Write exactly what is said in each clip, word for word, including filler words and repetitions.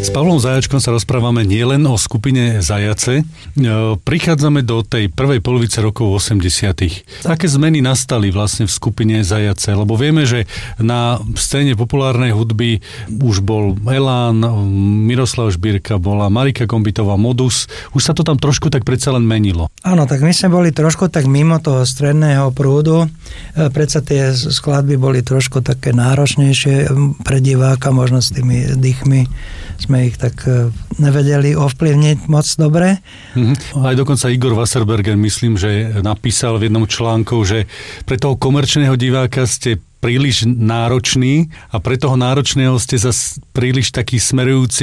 S Pavlom Zajačkom sa rozprávame nielen o skupine Zajace. Prichádzame do tej prvej polovice rokov osemdesiatych. Aké zmeny nastali vlastne v skupine Zajace? Lebo vieme, že na scéne populárnej hudby už bol Elán, Miroslav Žbírka, bola Marika Kombitová, Modus. Už sa to tam trošku tak predsa len menilo. Áno, tak my sme boli trošku tak mimo toho stredného prúdu. Predsa tie skladby boli trošku také náročnejšie pre diváka, možno s tými dýchmi sme ich tak nevedeli ovplyvniť moc dobre. Mm-hmm. Aj dokonca Igor Wasserberger, myslím, že napísal v jednom článku, že pre toho komerčného diváka ste príliš náročný a pre toho náročného ste zase príliš taký smerujúci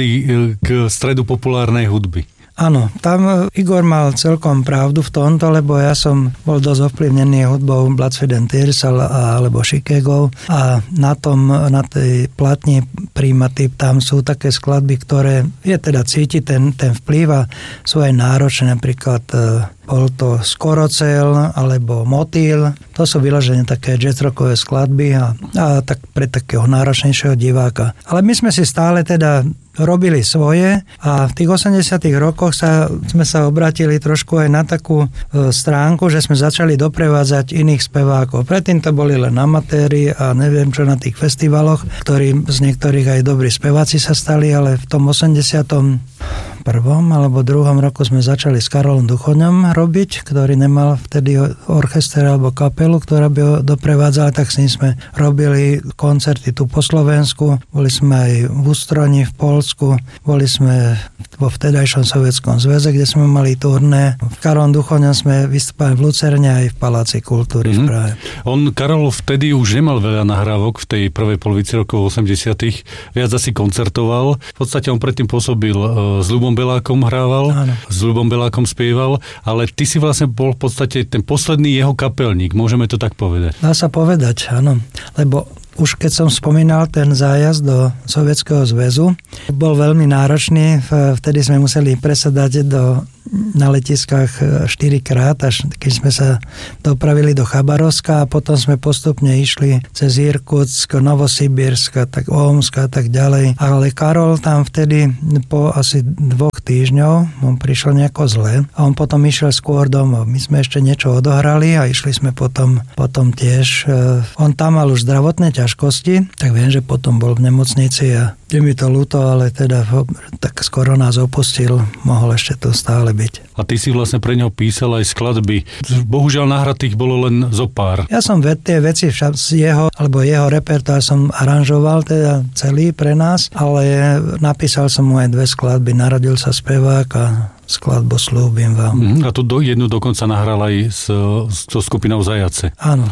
k stredu populárnej hudby. Áno, tam Igor mal celkom pravdu v tomto, lebo ja som bol dosť ovplyvnený hudbou Blood, Sweat and Tears alebo Chicago a na tom, na tej platni Primatyp tam sú také skladby, ktoré je teda cítiť ten, ten vplyv a sú aj náročné, napríklad bol to Skorocel alebo Motýl. To sú vyložené také jazzrockové skladby a, a tak pre takého náročnejšieho diváka. Ale my sme si stále teda robili svoje a v tých osemdesiatych rokoch sa, sme sa obratili trošku aj na takú e, stránku, že sme začali doprevádzať iných spevákov. Predtým to boli len amatéri a neviem čo na tých festivaloch, ktorí z niektorých aj dobrí speváci sa stali, ale v tom osemdesiatom prvom alebo druhom roku sme začali s Karolom Duchoňom robiť, ktorý nemal vtedy orchester alebo kapelu, ktorá by ho doprevádzala, tak s ním sme robili koncerty tu po Slovensku, boli sme aj v Ustroni, v Poľsku, boli sme vo vtedajšom Sovietskom zväze, kde sme mali turné. V Karolom Duchoňom sme vystúpali v Lucerne aj v Paláci kultúry mm-hmm. v Prahe. On, Karol, vtedy už nemal veľa nahrávok v tej prvej polovici rokov osemdesiatych, viac asi koncertoval. V podstate on predtým pôsobil s Ľubom Belákom hrával, áno. S Ľubom Belákom spieval, ale ty si vlastne bol v podstate ten posledný jeho kapelník, môžeme to tak povedať. Dá sa povedať, áno, lebo už keď som spomínal ten zájazd do Sovietskeho zväzu, bol veľmi náročný, vtedy sme museli presedať do, na letiskách štyrikrát, až keď sme sa dopravili do Chabarovska a potom sme postupne išli cez Irkutsk, Novosibírsk, tak Ómsk a tak ďalej. Ale Karol tam vtedy po asi dvoch týždňov, on prišiel nejako zle a on potom išiel skôr domov. My sme ešte niečo odohrali a išli sme potom, potom tiež. On tam mal už zdravotné ťažkosti, tak viem, že potom bol v nemocnici a je mi to ľúto, ale teda tak skoro nás opustil, mohol ešte tu stále byť. A ty si vlastne pre neho písal aj skladby. Bohužiaľ nahratých bolo len zo pár. Ja som tie veci však z jeho, alebo jeho repertoár som aranžoval teda celý pre nás, ale napísal som mu aj dve skladby. Narodil sa spevák a skladbu Sľúbim vám. Mm, a tu do, jednu dokonca nahral aj s, s skupinou Zajace. Áno.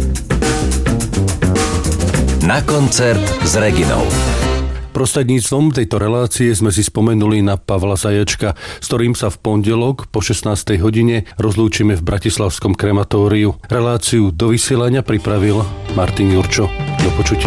Na koncert s Reginou. Prostredníctvom tejto relácie sme si spomenuli na Pavla Zajačka, s ktorým sa v pondelok po šestnástej hodine rozlúčime v bratislavskom krematóriu. Reláciu do vysielania pripravil Martin Jurčo. Do počutia.